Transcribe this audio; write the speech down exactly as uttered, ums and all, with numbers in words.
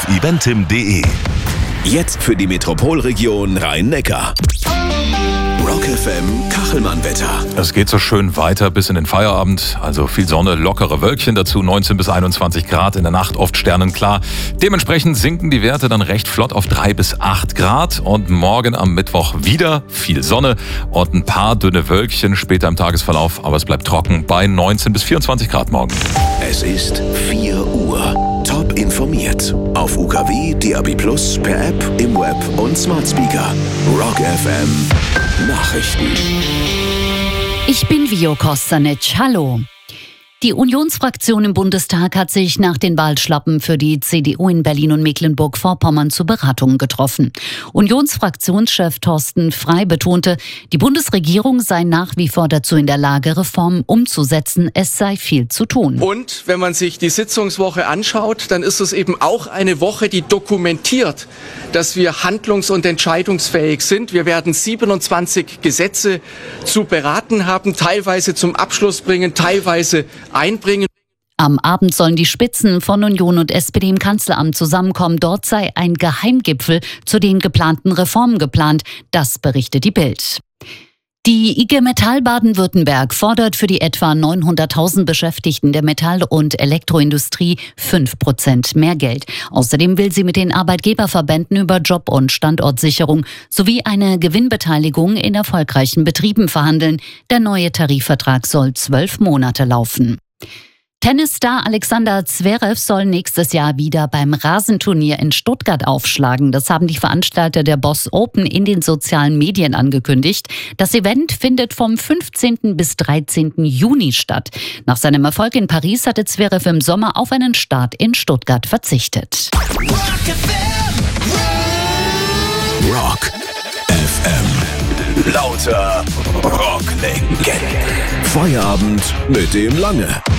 eventim punkt de. Jetzt für die Metropolregion Rhein-Neckar. Rock F M Kachelmann-Wetter. Es geht so schön weiter bis in den Feierabend. Also viel Sonne, lockere Wölkchen dazu, neunzehn bis einundzwanzig Grad, in der Nacht oft sternenklar. Dementsprechend sinken die Werte dann recht flott auf drei bis acht Grad. Und morgen am Mittwoch wieder viel Sonne und ein paar dünne Wölkchen später im Tagesverlauf. Aber es bleibt trocken bei neunzehn bis vierundzwanzig Grad morgen. Es ist vier Uhr. Top informiert. Auf U K W, D A B plus, per App, im Web und Smart Speaker. Rock F M Nachrichten. Ich bin Vio Kostanic. Hallo. Die Unionsfraktion im Bundestag hat sich nach den Wahlschlappen für die C D U in Berlin und Mecklenburg-Vorpommern zu Beratungen getroffen. Unionsfraktionschef Thorsten Frey betonte, die Bundesregierung sei nach wie vor dazu in der Lage, Reformen umzusetzen. Es sei viel zu tun. Und wenn man sich die Sitzungswoche anschaut, dann ist es eben auch eine Woche, die dokumentiert, dass wir handlungs- und entscheidungsfähig sind. Wir werden siebenundzwanzig Gesetze zu beraten haben, teilweise zum Abschluss bringen, teilweise einbringen. Am Abend sollen die Spitzen von Union und S P D im Kanzleramt zusammenkommen. Dort sei ein Geheimgipfel zu den geplanten Reformen geplant. Das berichtet die Bild. Die I G Metall Baden-Württemberg fordert für die etwa neunhunderttausend Beschäftigten der Metall- und Elektroindustrie fünf Prozent mehr Geld. Außerdem will sie mit den Arbeitgeberverbänden über Job- und Standortsicherung sowie eine Gewinnbeteiligung in erfolgreichen Betrieben verhandeln. Der neue Tarifvertrag soll zwölf Monate laufen. Tennisstar Alexander Zverev soll nächstes Jahr wieder beim Rasenturnier in Stuttgart aufschlagen. Das haben die Veranstalter der Boss Open in den sozialen Medien angekündigt. Das Event findet vom fünfzehnten bis dreizehnten Juni statt. Nach seinem Erfolg in Paris hatte Zverev im Sommer auf einen Start in Stuttgart verzichtet. Rock F M. Lauter Rocklegenden. Feierabend mit dem Lange.